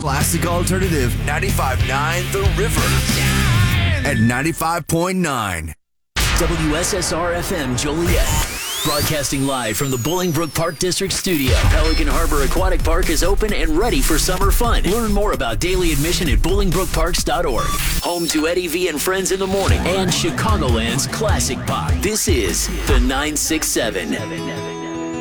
classic alternative 95.9 The River at 95.9. WSSR-FM Joliet. Broadcasting live from the Bolingbrook Park District studio. Pelican Harbor Aquatic Park is open and ready for summer fun. Learn more about daily admission at BolingbrookParks.org. Home to Eddie V and Friends in the Morning and Chicagoland's classic pop. This is the 967.